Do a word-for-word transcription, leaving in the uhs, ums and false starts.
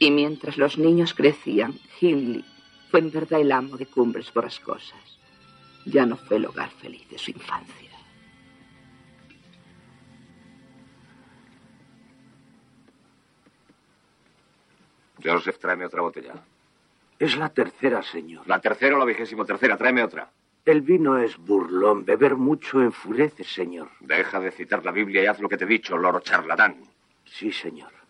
Y mientras los niños crecían, Hindley fue en verdad el amo de Cumbres Borrascosas. Ya no fue el hogar feliz de su infancia. Joseph, tráeme otra botella. Es la tercera, señor. La tercera o la vigésimo tercera, tráeme otra. El vino es burlón. Beber mucho enfurece, señor. Deja de citar la Biblia y haz lo que te he dicho, loro charlatán. Sí, señor.